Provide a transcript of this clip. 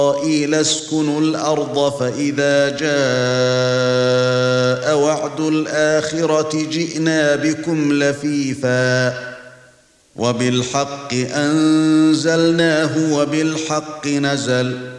إسرائيل اسكنوا الأرض فإذا جاء وعد الآخرة جئنا بكم لفيفا وبالحق أنزلناه وبالحق نزل